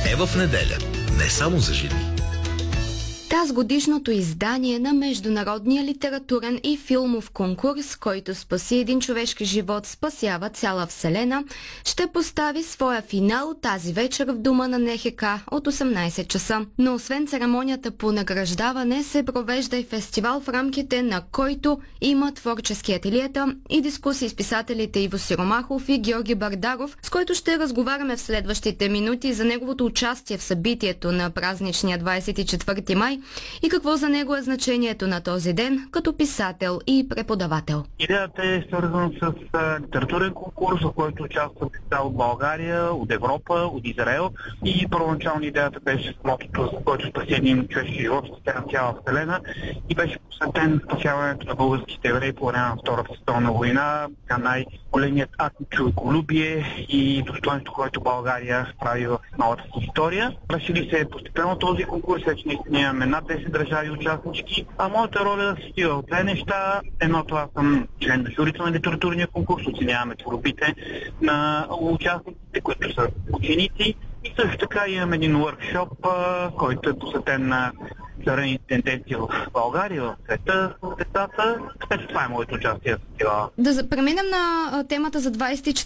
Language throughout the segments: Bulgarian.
е в неделя. Не само за жени. Тазгодишното издание на Международния литературен и филмов конкурс, който спаси един човешки живот, спасява цяла вселена, ще постави своя финал тази вечер в дома на НХК от 18 часа. Но освен церемонията по награждаване, се провежда и фестивал, в рамките на който има творчески ателиета и дискусии с писателите Иво Сиромахов и Георги Бардаров, с който ще разговаряме в следващите минути за неговото участие в събитието на празничния 24 май и какво за него е значението на този ден като писател и преподавател. Идеята е свързана с литературен конкурс, в който участват деца от България, от Европа, от Израел, и първоначално идеята беше с мотото, за който спаси един човешки живот, спасява цяла вселена, и беше посветен спасяването на българските евреи по време на Втората световна война, най-големият акт на човеколюбие и достоинство, което България прави в новата си история. Разшири се постепенно този конкурс, вече наистина имаме над 10 държави участнички, а моята роля е да се стига от две неща. Едното, аз съм член на журито на литературния конкурс, оценяваме творбите на участниците, които са ученици, и също така имам един workshop, който е посветен на съвременните тенденции в България, в света, в децата. Така че това е моето участие в фестивала. Да преминем на темата за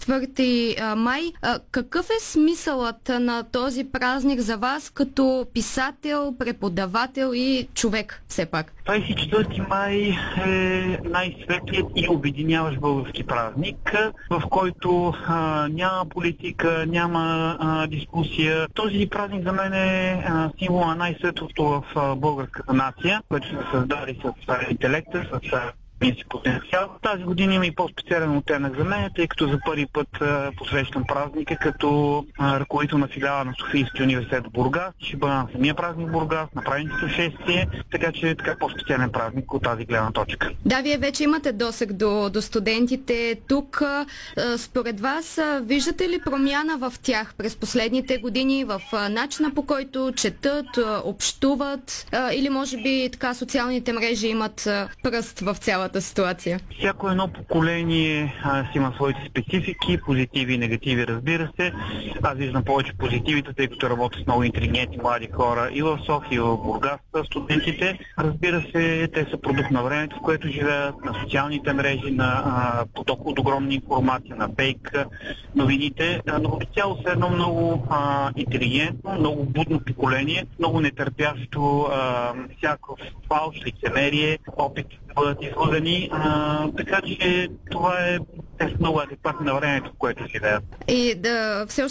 24 май. Какъв е смисълът на този празник за вас като писател, преподавател и човек все пак? 24 май е най-светлият и обединяващ български празник, в който няма политика, няма дискусия. Този празник за мен е символ на най-светлото в българската нация, което се създаде с интелекта, с си потенциал. Тази година има и по-специален оттенък за мен, тъй като за първи път посрещам празника като ръководител на филиала на Софийския университет в Бургас. Ще бъда на самия празник в Бургас, на празничното шествие, така че така по-специален празник от тази гледна точка. Да, вие вече имате досег до студентите тук. Според вас, виждате ли промяна в тях през последните години, в начина по който четат, общуват, или може би така социалните мрежи имат пръст в цялата ситуация? Всяко едно поколение си има своите специфики, позитиви и негативи, разбира се. Аз виждам повече позитивите, тъй като работя с много интелигентни млади хора и в София, и в Бургас, студентите. Разбира се, те са продукт на времето, в което живеят, на социалните мрежи, на поток от огромна информация, на фейк новините, но като цяло са едно много интелигентно, много будно поколение, много нетърпящо всякакъв фалш, лицемерие, опит да бъдат излъгани, така че това е много адекватно на времето, в което живеят. И все